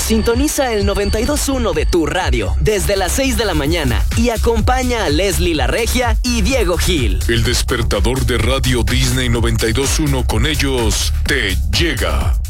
Sintoniza el 92.1 de tu radio desde las 6 de la mañana y acompaña a Leslie La Regia y Diego Gil. El despertador de Radio Disney 92.1, con ellos te llega.